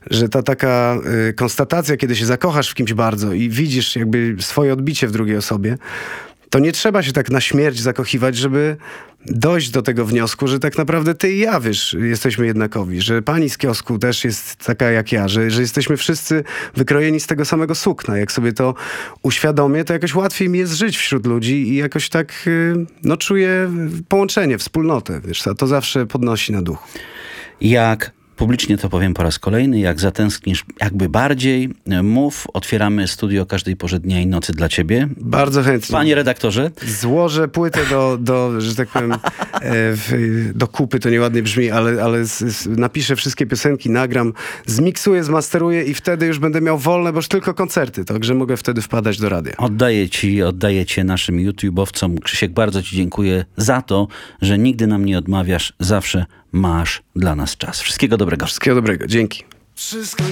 że ta taka konstatacja, kiedy się zakochasz w kimś bardzo i widzisz jakby swoje odbicie w drugiej osobie, to nie trzeba się tak na śmierć zakochiwać, żeby dojść do tego wniosku, że tak naprawdę ty i ja, wiesz, jesteśmy jednakowi, że pani z kiosku też jest taka jak ja, że jesteśmy wszyscy wykrojeni z tego samego sukna. Jak sobie to uświadomię, to jakoś łatwiej mi jest żyć wśród ludzi i jakoś tak, no czuję połączenie, wspólnotę, wiesz, to zawsze podnosi na duchu. Jak publicznie to powiem po raz kolejny, jak zatęsknisz jakby bardziej, mów, otwieramy studio o każdej porze dnia i nocy dla ciebie. Bardzo chętnie. Panie redaktorze. Złożę płytę do że tak powiem, do kupy, to nieładnie brzmi, ale napiszę wszystkie piosenki, nagram, zmiksuję, zmasteruję i wtedy już będę miał wolne, bo już tylko koncerty, także mogę wtedy wpadać do radia. Oddaję cię naszym YouTube'owcom. Krzysiek, bardzo ci dziękuję za to, że nigdy nam nie odmawiasz, zawsze masz dla nas czas. Wszystkiego dobrego. Wszystkiego dobrego, dzięki.